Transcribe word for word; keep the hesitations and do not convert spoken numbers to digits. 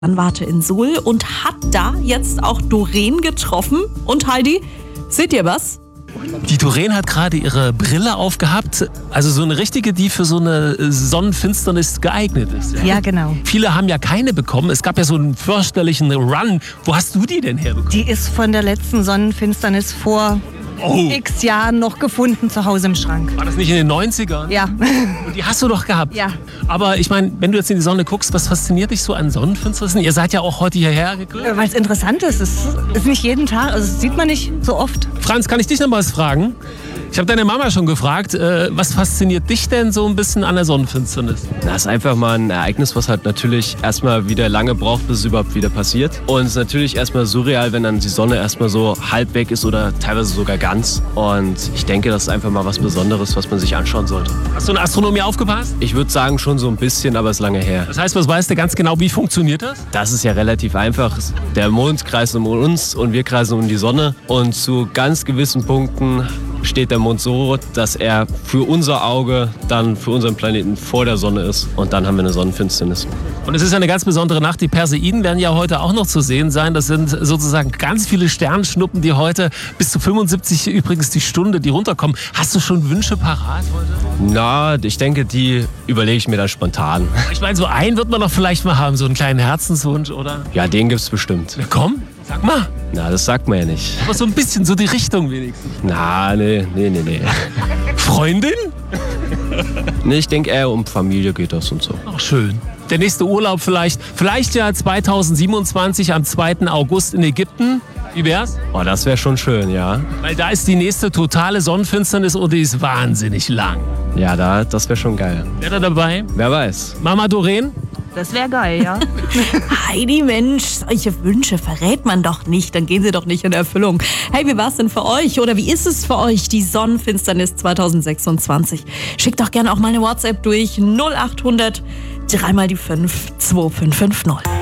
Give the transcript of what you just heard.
Warte in Suhl und hat da jetzt auch Doreen getroffen. Und Heidi, seht ihr was? Die Doreen hat gerade ihre Brille aufgehabt, also so eine richtige, die für so eine Sonnenfinsternis geeignet ist. Ja, genau. Viele haben ja keine bekommen. Es gab ja so einen fürchterlichen Run. Wo hast du die denn herbekommen? Die ist von der letzten Sonnenfinsternis vor Oh. x Jahren noch gefunden zu Hause im Schrank. War das nicht in den neunzigern? Ja. Und die hast du doch gehabt. Ja. Aber ich meine, wenn du jetzt in die Sonne guckst, was fasziniert dich so an Sonnenfinsternissen? Ihr seid ja auch heute hierher gekommen. Weil es interessant ist. Es ist nicht jeden Tag, also das sieht man nicht so oft. Franz, kann ich dich noch mal was fragen? Ich habe deine Mama schon gefragt, äh, was fasziniert dich denn so ein bisschen an der Sonnenfinsternis? Das ist einfach mal ein Ereignis, was halt natürlich erstmal wieder lange braucht, bis es überhaupt wieder passiert. Und es ist natürlich erstmal surreal, wenn dann die Sonne erstmal so halb weg ist oder teilweise sogar ganz. Und ich denke, das ist einfach mal was Besonderes, was man sich anschauen sollte. Hast du in Astronomie aufgepasst? Ich würde sagen, schon so ein bisschen, aber es ist lange her. Das heißt, was weißt du ganz genau, wie funktioniert das? Das ist ja relativ einfach. Der Mond kreist um uns und wir kreisen um die Sonne. Und zu ganz gewissen Punkten steht der Mond so, dass er für unser Auge dann für unseren Planeten vor der Sonne ist. Und dann haben wir eine Sonnenfinsternis. Und es ist eine ganz besondere Nacht. Die Perseiden werden ja heute auch noch zu sehen sein. Das sind sozusagen ganz viele Sternschnuppen, die heute bis zu fünfundsiebzig übrigens die Stunde, die runterkommen. Hast du schon Wünsche parat heute? Na, ich denke, die überlege ich mir dann spontan. Ich meine, so einen wird man doch vielleicht mal haben, so einen kleinen Herzenswunsch, oder? Ja, den gibt's bestimmt. Na komm, sag mal. Na, das sagt man ja nicht. Aber so ein bisschen, so die Richtung wenigstens. Na, nee, nee, nee, nee. Freundin? Nee, ich denke eher um Familie geht das und so. Ach, schön. Der nächste Urlaub vielleicht, vielleicht ja zweitausendsiebenundzwanzig am zweiten August in Ägypten. Wie wär's? Oh, das wäre schon schön, ja. Weil da ist die nächste totale Sonnenfinsternis und die ist wahnsinnig lang. Ja, da, das wäre schon geil. Wer da dabei? Wer weiß. Mama Doreen? Das wäre geil, ja. Heidi, Mensch, solche Wünsche verrät man doch nicht. Dann gehen sie doch nicht in Erfüllung. Hey, wie war's denn für euch? Oder wie ist es für euch, die Sonnenfinsternis zweitausendsechsundzwanzig? Schickt doch gerne auch mal eine WhatsApp durch null acht hundert, dreimal die fünf, zwei fünf fünf null.